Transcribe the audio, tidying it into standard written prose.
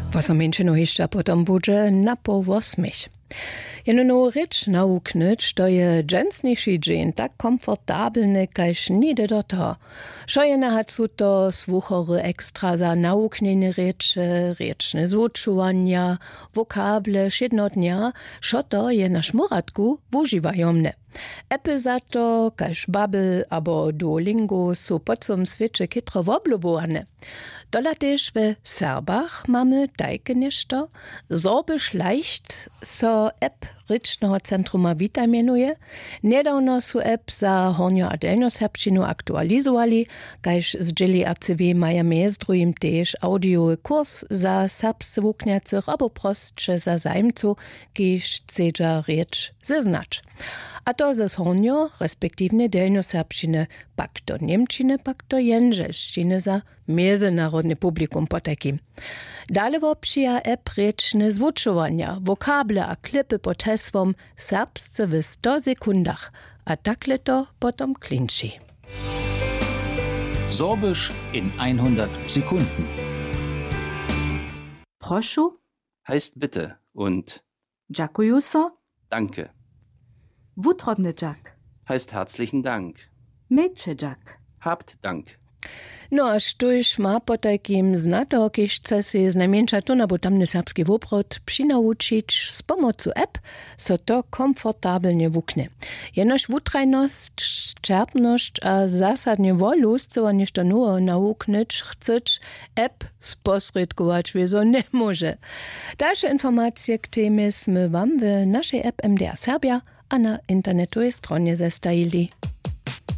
Was menšinu jeszcze potom bude na po 8. Jeno rycz nauknąć, to je dżęsniejszy dzień tak komfortabelny, kaž nigdy do to. Szojena hat su to słuchory ekstra za naukniene recze, reczne zvučovanja, vokable, šednodnia, šo to je na šmuratku wuživajomne. Epy za to, kaž Babbel abo Duolingo su po cum sviče kitro woblubowane. Dola też w Serbach mamy tajke ništo, sorbisch leicht so App Rycznego Centruma Vita mienuje. Niedawno su app za Hornio-Adelno-Serbščinu aktualizowali, kaž zdjeli RCW maja mezdrujim też audio kurs za serbsce wukniacych abo prostsze za zajmcu, kiž chcedža reč zeznać. A to ze Hornio, respektywnie Delno-Serbščiny, pak do Niemčiny, pak do Jędrzejszczyny za międzynarodne publikum potekim. Dalej wopsija app rečne zvučovanja, vokable a klipy pod hesłom serbsce w 100 sekundach, a takle to potom klinči. Sorbisch in 100 Sekunden. Proszu heißt bitte und dziękuję so. danke Wutrobny Jack heißt herzlichen Dank. Mädchen Jack Habt Dank. No a štuž ma po takim znato, kiž chce si znajmniejsza tuna, bo tamny serbski woprot přinaučić z pomocą app, so to komfortabelnie wuknie. Jenož wutrajność, szczerpność a zasadnie wolust, co ništo nuo nauknyć, chceć app sposredkować, wieso nie może. Dalsze informacje k temie sme wam w naszej app MDR Serbia a na internetowej stronie zestajili.